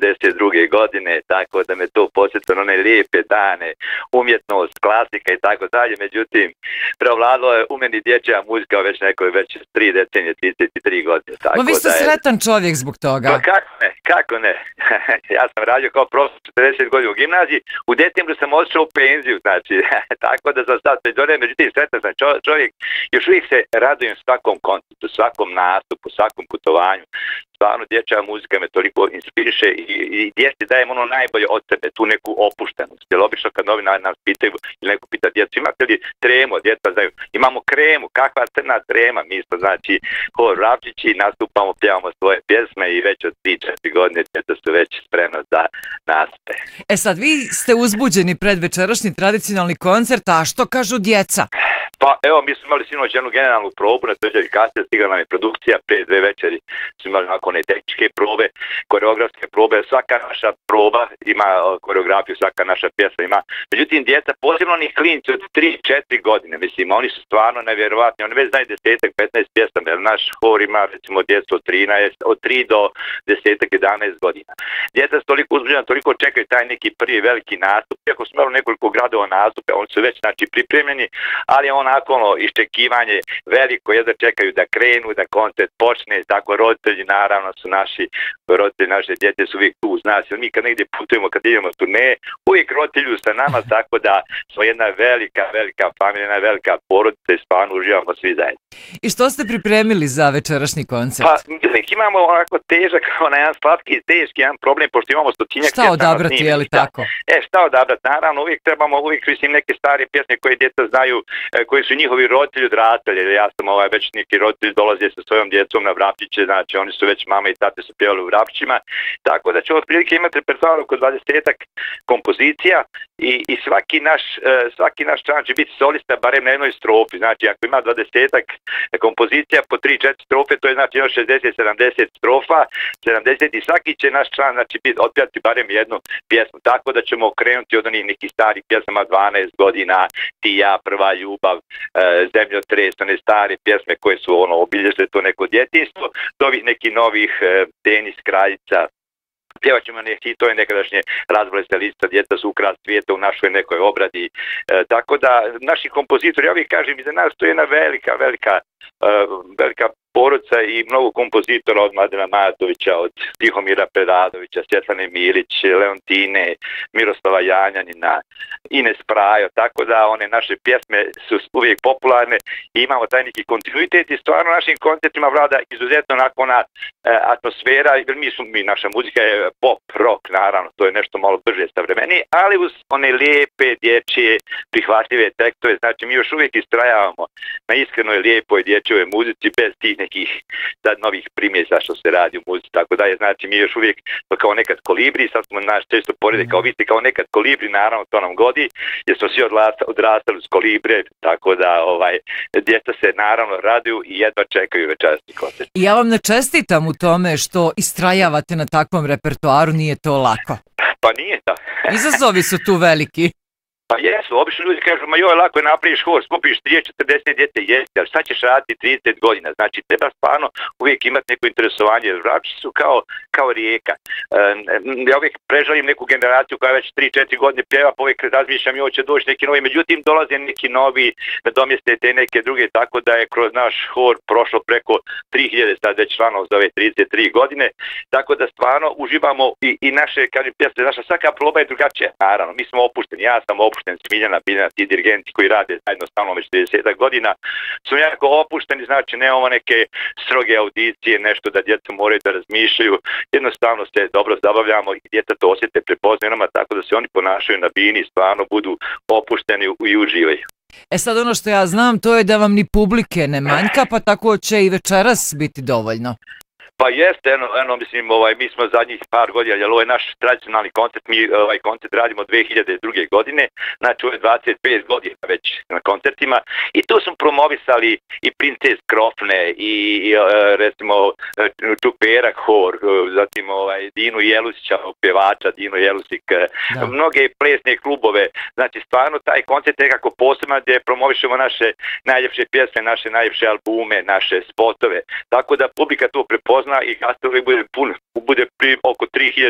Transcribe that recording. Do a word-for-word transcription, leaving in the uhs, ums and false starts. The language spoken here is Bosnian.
osamdeset druge godine, tako da me to podsjetilo na one lijepe dane, umjetnost, klasika i tako dalje. Međutim, prevladalo je u meni dječja muzika već nekoj već tri decenije, trideset tri godine. Tako no vi ste da je... sretan čovjek zbog toga. Pa kako ne, kako ne. Ja sam radio kao profesor četrdeset godina u gimnaziji, u decembru sam otišao u penziju, znači, tako da sam sad penzioner, međutim sretan sam čovjek, još uvijek se radujem svakom koncertu, svakom nastupu, svakom putovanju. Stvarno, dječja muzika me toliko inspiriše i, i djeci dajem ono najbolje od sebe, tu neku opuštenost. Jer obično kad novinari nas pitaju ili neko pita djecu, imate li tremu, djeca znaju, imamo kremu, kakva crna trema, mi smo znači hor Vrapčići, nastupamo, pjevamo svoje pjesme i već od tri četiri godine djeca su već spremno za nastupe. E sad, vi ste uzbuđeni pred večerašnji tradicionalni koncert, a što kažu djeca? Pa evo, mi smo imali sinoć jednu generalnu probu, na toj kasnije stigla nam je produkcija, prije dve večeri smo imali onako one tehničke probe, koreografske probe, svaka naša proba ima koreografiju, svaka naša pjesma ima. Međutim, djeca, posebno onih klinci od tri četiri godine, mislim, oni su stvarno nevjerovatni, oni već znaju desetak, petnaest pjesama, jer naš hor ima, recimo, djecu od trinaest, od tri do desetak, jedanaest godina. Djeca su toliko uzbuđena, toliko čekaju taj neki prvi veliki nastup, iako smo imali nekoliko gradova nastupe, oni su već, znači, pripremljeni, ali on onako ono iščekivanje veliko, jedva čekaju da krenu, da koncert počne, tako roditelji naravno su naši, roditelji naše djece su uvijek tu uz nas, jer mi kad negdje putujemo, kad idemo turneje, uvijek roditelji sa nama, tako da smo jedna velika, velika familija, jedna velika porodica i stvarno uživamo svi zajedno. I što ste pripremili za večerašnji koncert? Pa, imamo onako težak, onaj jedan slatki i teški jedan problem, pošto imamo stotinjak šta odabrati, je li tako? E, šta odabrati? Naravno, uvijek trebamo, uvijek mislim neke stare pjesme koje djeca znaju, koji su njihovi roditelji odrastali. Ja sam ovaj, već neki roditelji dolaze sa svojom djecom na Vrapčiće, znači oni su već mama i tate su pjevali u Vrapčićima, tako da ćemo otprilike imati repertoar oko dvadesetak kompozicija i, i svaki naš svaki naš član će biti solista barem na jednoj strofi, znači ako ima dvadesetak kompozicija po tri četiri strofe, to je znači šezdeset sedamdeset strofa, sedamdeset i svaki će naš član znači biti otpjevati barem jednu pjesmu, tako da ćemo krenuti od onih nekih starih pjesama dvanaest godina, Ti ja, Prva ljubav, Zemljotres, one stare pjesme koje su ono obilježile to neko djetinjstvo, do ovih nekih novih Tenis kraljica. Pjevat ćemo neki hitove nekadašnje Razbole se lista, Djeca su ukras svijeta u našoj nekoj obradi. E, tako da naši kompozitori, ja uvijek kažem, iza nas to je jedna velika, velika, uh, velika porodica i mnogo kompozitora od Mladena Majatovića, od Tihomira Preradovića, Svjetlane Milić, Leontine, Miroslava Janjanina, Ines Prajo, tako da one naše pjesme su uvijek popularne i imamo taj neki kontinuitet i stvarno našim koncertima vlada izuzetno onako ona e, atmosfera, jer mi su, mi, naša muzika je pop, rock, naravno, to je nešto malo brže savremenije, ali uz one lijepe, dječje, prihvatljive tekstove, znači mi još uvijek istrajavamo na iskrenoj, lijepoj dječjoj muzici bez tih nekih sad novih primjesa što se radi u muzici, tako da je, znači mi još uvijek to kao nekad kolibri, sad smo naš često porede kao vi ste kao nekad kolibri, naravno to nam godi, jer smo svi odrastali uz kolibre, tako da ovaj, djeca se naravno raduju i jedva čekaju večerasni koncert. I ja vam ne čestitam u tome što istrajavate na takvom repertoaru, nije to lako. Pa nije to. Izazovi su tu veliki. Pa jesu, obično ljudi kažu, ma joj, lako je napraviš hor, skupiš trideset četrdeset djece, jeste, ali sad ćeš raditi trideset godina, znači treba stvarno uvijek imati neko interesovanje, jer Vrapčići su kao, kao rijeka. E, ja uvijek prežalim neku generaciju koja već tri četiri godine pjeva, pa uvijek razmišljam i hoće doći neki novi, međutim dolaze neki novi da domjeste te neke druge, tako da je kroz naš hor prošlo preko tri hiljade sad već članov za ove trideset tri godine, tako da stvarno uživamo i, i naše, kažem, pjesme, naša svaka proba je drugačija, naravno, mi smo opušteni, ja sam opušten, Smiljana, Biljana, ti dirigenti koji rade zajedno sa mnom već trideset godina su jako opušteni, znači nemamo neke stroge audicije, nešto da djeca moraju da razmišljaju, jednostavno se dobro zabavljamo i djeca to osjete, prepoznaju nama, tako da se oni ponašaju na bini, stvarno budu opušteni i uživaju. E sad ono što ja znam to je da vam ni publike ne manjka, pa tako će i večeras biti dovoljno. Pa jeste, eno, eno, mislim, ovaj, mi smo zadnjih par godina, jer ovo je naš tradicionalni koncert, mi ovaj koncert radimo dve hiljade druge. godine, znači ovo je dvadeset pet godina već na koncertima i tu smo promovisali i Princes Krofne i, i recimo Čupera hor, zatim ovaj, Dinu Jelusića, pjevača, Dino Jelusik, da. Mnoge plesne klubove, znači stvarno taj koncert je nekako posebno gdje promovišemo naše najljepše pjesme, naše najljepše albume, naše spotove, tako da publika to prepozna i gastroli bude pun, bude pri oko tri hiljade